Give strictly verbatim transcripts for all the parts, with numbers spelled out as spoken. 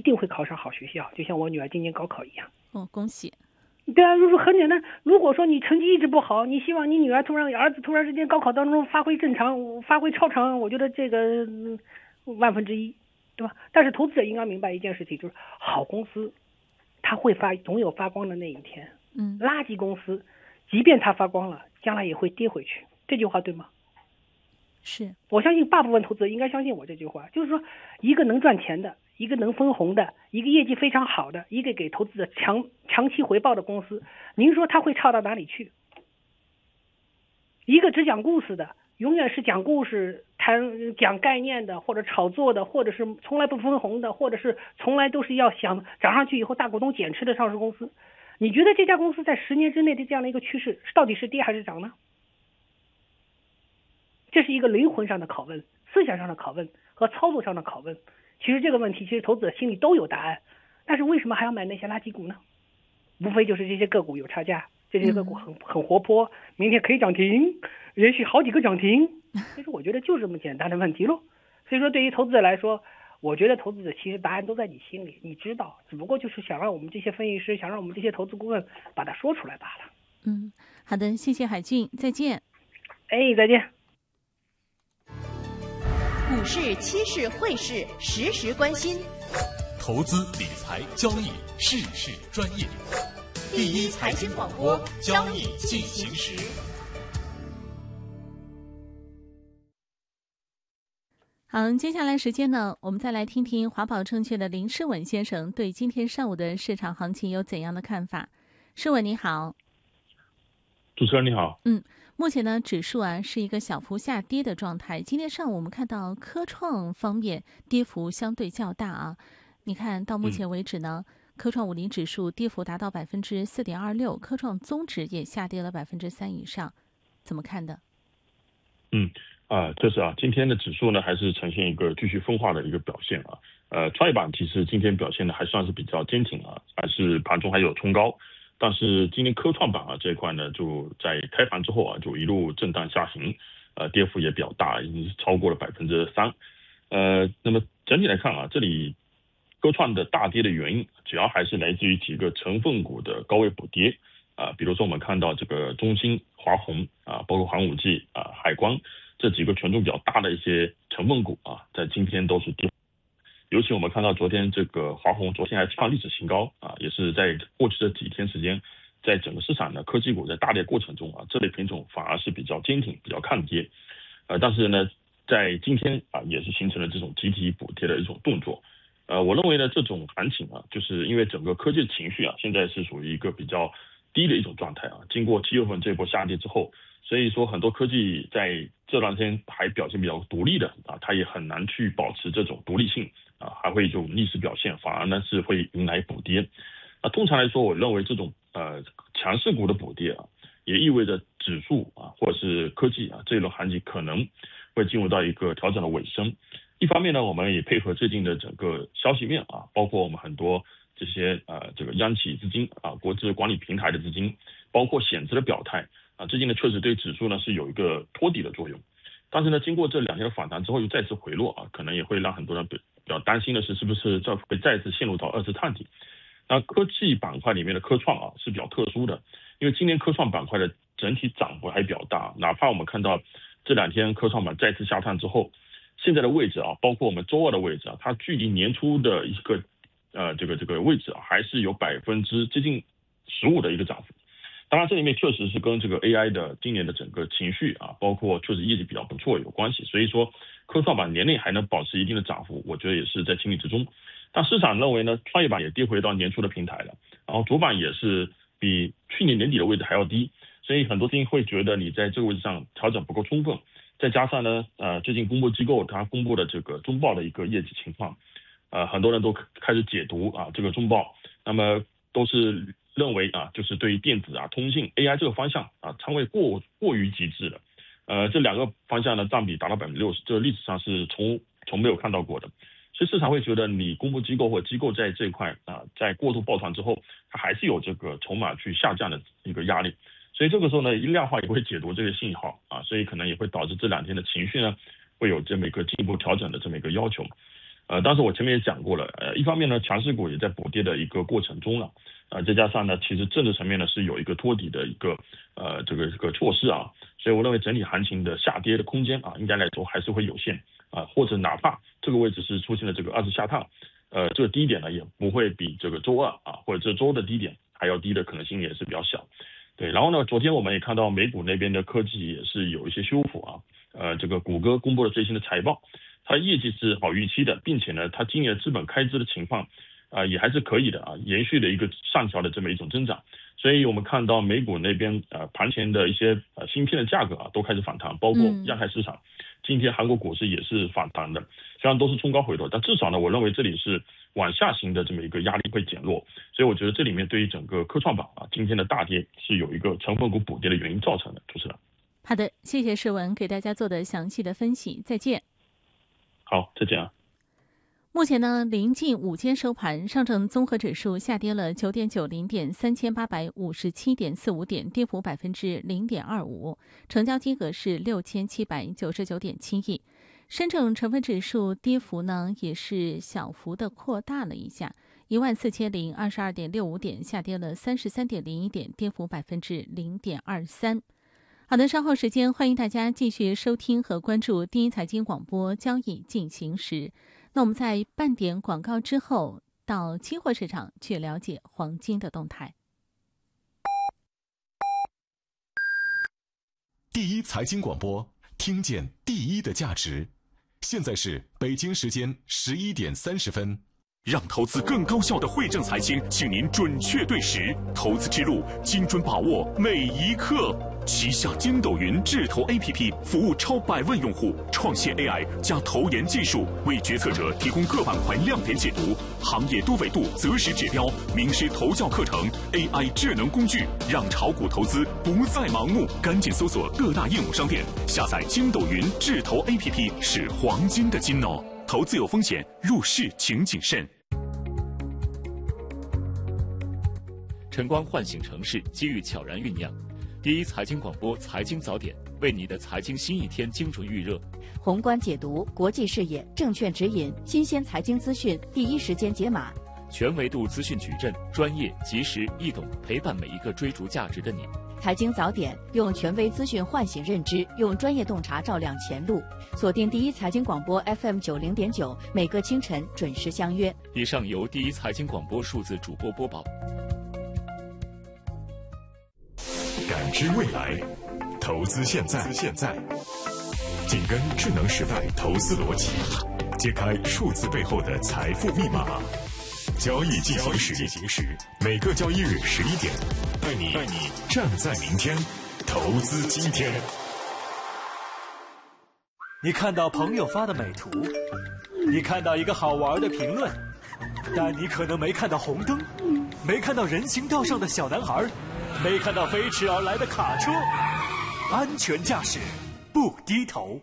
定会考上好学校，就像我女儿今年高考一样。 哦，恭喜。 对啊，就是很简单。如果说你成绩一直不好，你希望你女儿突然儿子突然之间高考当中发挥正常，发挥超常，我觉得这个、嗯、万分之一，对吧？但是投资者应该明白一件事情，就是好公司它会发，总有发光的那一天。 嗯， 垃圾公司即便它发光了，将来也会跌回去。这句话对吗？ 是， 我相信大部分投资者应该相信我这句话，就是说一个能赚钱的，一个能分红的，一个业绩非常好的，一个给投资者长长期回报的公司，您说它会差到哪里去？一个只讲故事的，永远是讲故事、谈讲概念的，或者炒作的，或者是从来不分红的，或者是从来都是要想涨上去以后大股东减持的上市公司，你觉得这家公司在十年之内的这样的一个趋势，到底是跌还是涨呢？这是一个灵魂上的拷问，思想上的拷问和操作上的拷问。其实这个问题，其实投资者心里都有答案，但是为什么还要买那些垃圾股呢？无非就是这些个股有差价，这些个股很很活泼，明天可以涨停，连续好几个涨停。其实我觉得就这么简单的问题咯。所以说，对于投资者来说，我觉得投资者其实答案都在你心里，你知道，只不过就是想让我们这些分析师，想让我们这些投资顾问把它说出来罢了。 嗯，好的，谢谢海俊，再见。 哎，再见。 股市、期市、汇市，时时关心。 投资理财交易，事事专业。第一财经广播，交易进行时。 好，接下来时间呢，我们再来听听华宝证券的林世文先生对今天上午的市场行情有怎样的看法。世文你好。 主持人你好。 嗯，目前呢，指数啊是一个小幅下跌的状态。今天上午我们看到科创方面跌幅相对较大啊。你看到目前为止呢，嗯、科创五零指数跌幅达到百分之四点二六，科创综指也下跌了百分之三以上，怎么看的？ 嗯啊，这是啊，今天的指数呢还是呈现一个继续分化的一个表现啊。呃，创业板其实今天表现的还算是比较坚挺啊，还是盘中还有冲高。但是今天科创板啊这一块呢，就在开盘之后啊，就一路震荡下行，呃，跌幅也比较大，已经是超过了百分之三。呃，那么整体来看啊，这里科创的大跌的原因，主要还是来自于几个成分股的高位补跌啊，比如说我们看到这个中兴、华虹啊，包括寒武纪啊、海光这几个权重比较大的一些成分股啊，在今天都是跌。尤其我们看到昨天这个华虹昨天还创历史新高啊，也是在过去的几天时间，在整个市场的科技股在大跌过程中啊，这类品种反而是比较坚挺、比较抗跌，呃，但是呢，在今天啊，也是形成了这种集体补跌的一种动作。呃，我认为呢，这种行情啊，就是因为整个科技情绪啊，现在是属于一个比较低的一种状态啊。经过七月份这波下跌之后，所以说很多科技在这段时间还表现比较独立的啊，它也很难去保持这种独立性。啊，还会有逆势表现，反而呢是会迎来补跌。那通常来说，我认为这种呃强势股的补跌啊，也意味着指数啊或者是科技啊这一轮行情可能会进入到一个调整的尾声。一方面呢，我们也配合最近的整个消息面啊，包括我们很多这些呃这个央企资金啊、国资管理平台的资金，包括险资的表态啊，最近呢确实对指数呢是有一个托底的作用。但是呢，经过这两天的反弹之后又再次回落啊，可能也会让很多人比比较担心的是，是不是这会再次陷入到二次探底？那科技板块里面的科创啊是比较特殊的，因为今年科创板块的整体涨幅还比较大，哪怕我们看到这两天科创板再次下探之后，现在的位置啊，包括我们周二的位置啊，它距离年初的一个呃这个这个位置啊，还是有百分之接近十五的一个涨幅。当然，这里面确实是跟这个 A I 的今年的整个情绪啊，包括确实业绩比较不错有关系。所以说，科创板年内还能保持一定的涨幅，我觉得也是在情理之中。但市场认为呢，创业板也跌回到年初的平台了，然后主板也是比去年年底的位置还要低，所以很多资金会觉得你在这个位置上调整不够充分。再加上呢，呃，最近公布机构它公布的这个中报的一个业绩情况，呃，很多人都开始解读啊这个中报，那么都是认为啊，就是对于电子啊、通信、A I 这个方向啊，仓位过过于极致了。呃，这两个方向呢，占比达到百分之六十，这历史上是从从没有看到过的。所以市场会觉得你公布机构或机构在这一块啊，在过度抱团之后，它还是有这个筹码去下降的一个压力。所以这个时候呢，一量化也会解读这个信号啊，所以可能也会导致这两天的情绪呢，会有这么一个进一步调整的这么一个要求。 呃，当时我前面也讲过了，呃，一方面呢，强势股也在补跌的一个过程中了，呃，再加上呢，其实政治层面呢是有一个托底的一个呃这个这个措施啊，所以我认为整体行情的下跌的空间啊，应该来说还是会有限啊，或者哪怕这个位置是出现了这个二次下探，呃，这个低点呢也不会比这个周二啊或者这周的低点还要低的可能性也是比较小。对，然后呢，昨天我们也看到美股那边的科技也是有一些修复啊，呃，这个谷歌公布了最新的财报。它业绩是好预期的，并且呢，它今年的资本开支的情况，啊、呃、也还是可以的啊，延续的一个上调的这么一种增长。所以我们看到美股那边呃盘前的一些呃芯片的价格啊都开始反弹，包括亚太市场，嗯、今天韩国股市也是反弹的，虽然都是冲高回落，但至少呢，我认为这里是往下行的这么一个压力会减弱。所以我觉得这里面对于整个科创板啊今天的大跌是有一个成分股补跌的原因造成的。主持人， 好的，谢谢世文给大家做的详细的分析，再见。 好，再见啊。 目前呢，临近午间收盘，上证综合指数下跌了九点九零点，三千八百五十七点四五点，跌幅百分之零点二五，成交金额是六千七百九十九点七亿。深证成分指数跌幅呢也是小幅的扩大了一下，一万四千零二十二点六五点，下跌了三十三点零一点，跌幅百分之零点二三。好的，稍后时间欢迎大家继续收听和关注第一财经广播交易进行时。那我们在半点广告之后，到期货市场去了解黄金的动态。 第一财经广播，听见第一的价值。现在是北京时间十一点三十分。让投资更高效的汇正财经，请您准确对时，投资之路精准把握每一刻。旗下筋斗云智投 A P P 服务超百万用户，创新 A I 加投研技术，为决策者提供各板块亮点解读、行业多维度择时指标、名师投教课程、A I 智能工具，让炒股投资不再盲目。赶紧搜索各大应用商店，下载筋斗云智投 A P P， 是黄金的金哦。投资有风险，入市请谨慎。 晨光唤醒城市，机遇悄然酝酿。第一财经广播财经早点，为你的财经新一天精准预热。 宏观解读，国际视野，证券指引，新鲜财经资讯，第一时间解码。 全维度资讯矩阵，专业、及时、易懂，陪伴每一个追逐价值的你。 财经早点，用权威资讯唤醒认知，用专业洞察照亮前路。锁定第一财经广播 F M 九零点九，每个清晨准时相约。 以上由第一财经广播数字主播播报。 感知未来，投资现在，现在紧跟智能时代投资逻辑，揭开数字背后的财富密码。交易进行时，进行时，每个交易日十一点，带你带你站在明天，投资今天。 你看到朋友发的美图，你看到一个好玩的评论，但你可能没看到红灯，没看到人行道上的小男孩，没看到飞驰而来的卡车。安全驾驶，不低头。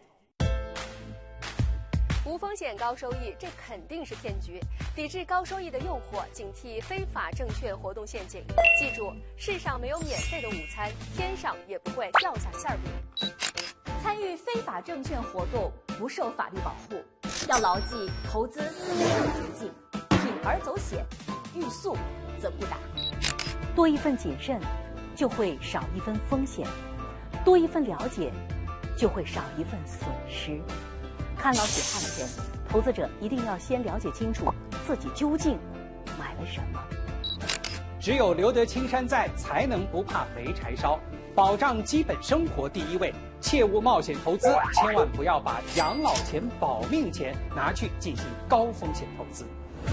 无风险高收益，这肯定是骗局。抵制高收益的诱惑，警惕非法证券活动陷阱。记住，世上没有免费的午餐，天上也不会掉下馅饼。 参与非法证券活动不受法律保护，要牢记投资没有捷径，铤而走险，欲速则不达。 多一份谨慎，就会少一分风险；多一份了解，就会少一份损失。看牢血汗钱，投资者一定要先了解清楚自己究竟买了什么。 只有留得青山在，才能不怕没柴烧。保障基本生活第一位，切勿冒险投资，千万不要把养老钱、保命钱拿去进行高风险投资。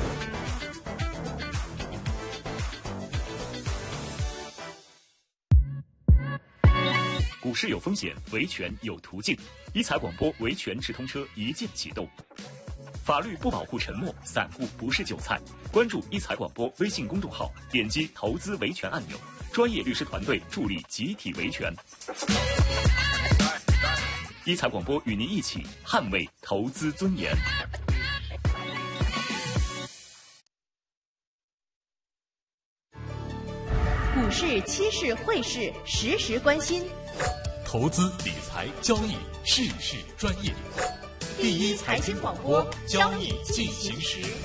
股市有风险，维权有途径。一财广播维权直通车一键启动。法律不保护沉默，散户不是韭菜。关注一财广播微信公众号，点击投资维权按钮，专业律师团队助力集体维权。一财广播与您一起捍卫投资尊严。 股市、期市、汇市，时时关心。 投资理财交易，事事专业。 第一财经广播，交易进行时。